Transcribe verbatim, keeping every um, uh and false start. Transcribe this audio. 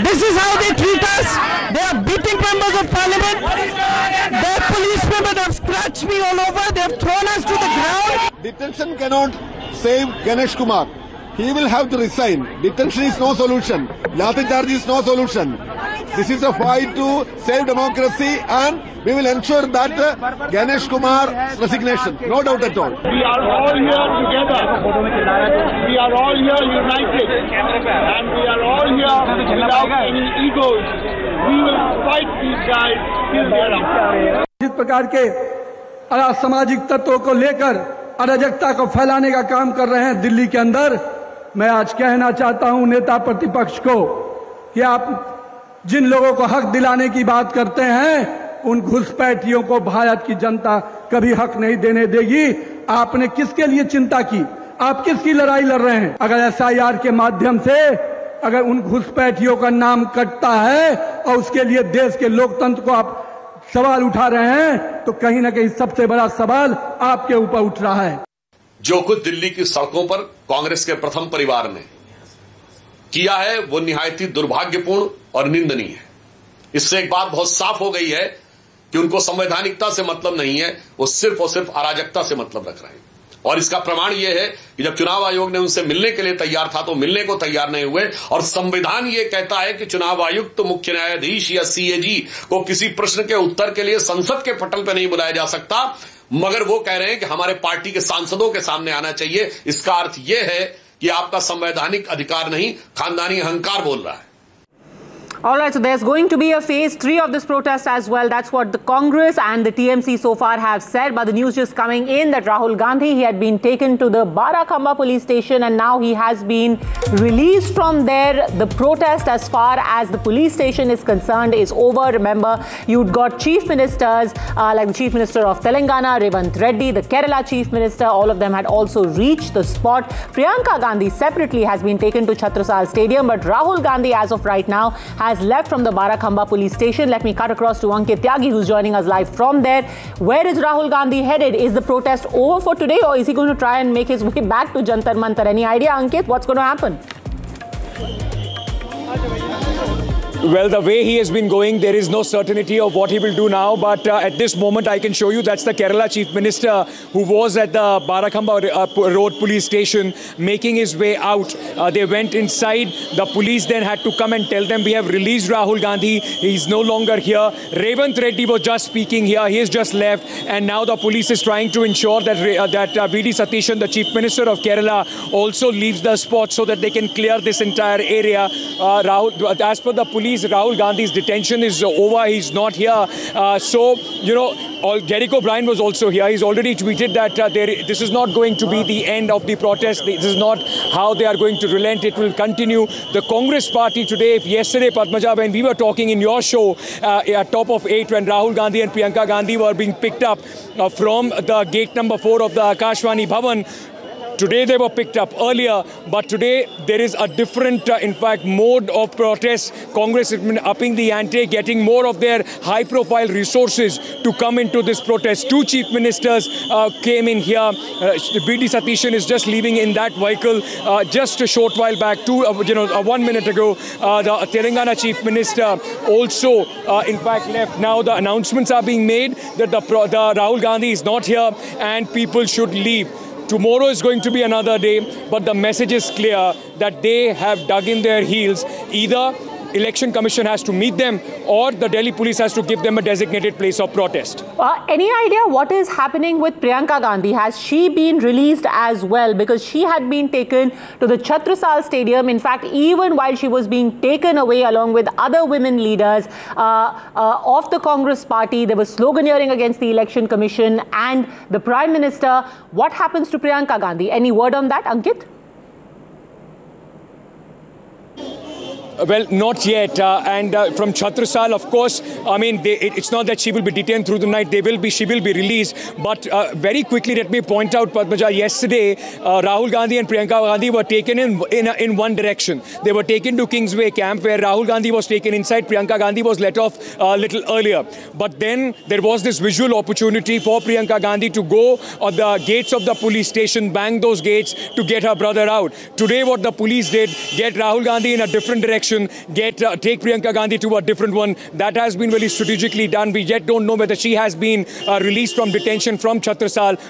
This is how they treat us. They are beating members of parliament. Their policemen have scratched me all over. They have thrown us to the ground. Detention cannot save Ganesh Kumar. He will have to resign. Detention is no solution. Lathi charge is no solution. This is a fight to save democracy, and we will ensure that uh, Ganesh Kumar's resignation. No doubt at all. We are all here together. We are all here united. And we are all here without any egos. We will fight these guys till they are out. इस प्रकार के असामाजिक तत्वों को लेकर अराजकता को फैलाने का काम कर रहे हैं दिल्ली के अंदर। मैं आज कहना चाहता हूं नेता प्रतिपक्ष को कि आप जिन लोगों को हक दिलाने की बात करते हैं उन घुसपैठियों को भारत की जनता कभी हक नहीं देने देगी। आपने किसके लिए चिंता की? आप किसकी लड़ाई लड़ रहे हैं? अगर एस आई आर के माध्यम से अगर उन घुसपैठियों का नाम कटता है और उसके लिए देश के लोकतंत्र को आप सवाल उठा रहे हैं तो कहीं ना कहीं सबसे बड़ा सवाल आपके ऊपर उठ रहा है। जो कुछ दिल्ली की सड़कों पर कांग्रेस के प्रथम परिवार ने किया है वो निहायती दुर्भाग्यपूर्ण और निंदनीय है। इससे एक बात बहुत साफ हो गई है कि उनको संवैधानिकता से मतलब नहीं है, वो सिर्फ और सिर्फ अराजकता से मतलब रख रहे हैं। और इसका प्रमाण यह है कि जब चुनाव आयोग ने उनसे मिलने के लिए तैयार था तो मिलने को तैयार नहीं हुए। और संविधान यह कहता है कि चुनाव आयुक्त तो मुख्य न्यायाधीश या सी ए जी को किसी प्रश्न के उत्तर के लिए संसद के पटल पर नहीं बुलाया जा सकता, मगर वो कह रहे हैं कि हमारे पार्टी के सांसदों के सामने आना चाहिए। इसका अर्थ यह है कि आपका संवैधानिक अधिकार नहीं, खानदानी अहंकार बोल रहा है। All right, so there's going to be a phase three of this protest as well. That's what the Congress and the T M C so far have said. But the news just coming in that Rahul Gandhi, he had been taken to the Barakhamba police station and now he has been released from there. The protest as far as the police station is concerned is over. Remember, you'd got chief ministers uh, like the Chief Minister of Telangana, Revant Reddy, the Kerala Chief Minister, all of them had also reached the spot. Priyanka Gandhi separately has been taken to Chhatrasal Stadium, but Rahul Gandhi as of right now has has left from the Barakhamba police station. Let me cut across to Ankit Tyagi, who's joining us live from there. Where is Rahul Gandhi headed? Is the protest over for today, or is he going to try and make his way back to Jantar Mantar? Any idea, Ankit? What's going to happen? Well, the way he has been going, there is no certainty of what he will do now. But uh, at this moment, I can show you that's the Kerala Chief Minister who was at the Barakhamba uh, Road Police Station making his way out. Uh, they went inside. The police then had to come and tell them, we have released Rahul Gandhi. He's no longer here. Revant Reddy was just speaking here. He has just left. And now the police is trying to ensure that, uh, that uh, V D Satishan, the Chief Minister of Kerala, also leaves the spot so that they can clear this entire area. Uh, Rahul, as per the police, Rahul Gandhi's detention is over. He's not here. Uh, so, you know, all, Derek O'Brien was also here. He's already tweeted that uh, there, this is not going to be the end of the protest. This is not how they are going to relent. It will continue. The Congress party today, if yesterday, Padmaja, when we were talking in your show uh, at top of eight, when Rahul Gandhi and Priyanka Gandhi were being picked up uh, from the gate number four of the Akashvani Bhavan, today they were picked up earlier, but today there is a different, uh, in fact, mode of protest. Congress has been upping the ante, getting more of their high-profile resources to come into this protest. Two chief ministers uh, came in here. Uh, V D Satishan is just leaving in that vehicle uh, just a short while back, two, uh, you know, uh, one minute ago. Uh, the Telangana chief minister also, uh, in fact, left. Now the announcements are being made that the, pro the Rahul Gandhi is not here and people should leave. Tomorrow is going to be another day, but the message is clear that they have dug in their heels. Either Election Commission has to meet them or the Delhi police has to give them a designated place of protest. Uh, any idea what is happening with Priyanka Gandhi? Has she been released as well? Because she had been taken to the Chhatrasal Stadium. In fact, even while she was being taken away along with other women leaders uh, uh, of the Congress party, there was sloganeering against the Election Commission and the Prime Minister. What happens to Priyanka Gandhi? Any word on that, Ankit? Well, not yet. Uh, and uh, from Chhatrasal, of course, I mean, they, it, it's not that she will be detained through the night. They will be, she will be released. But uh, very quickly, let me point out, Padmaja, yesterday, uh, Rahul Gandhi and Priyanka Gandhi were taken in, in, in one direction. They were taken to Kingsway camp, where Rahul Gandhi was taken inside. Priyanka Gandhi was let off a uh, little earlier. But then there was this visual opportunity for Priyanka Gandhi to go on the gates of the police station, bang those gates to get her brother out. Today, what the police did, get Rahul Gandhi in a different direction. election, get uh, take Priyanka Gandhi to a different one. That has been very strategically done. We yet don't know whether she has been uh, released from detention from Chhattisgarh.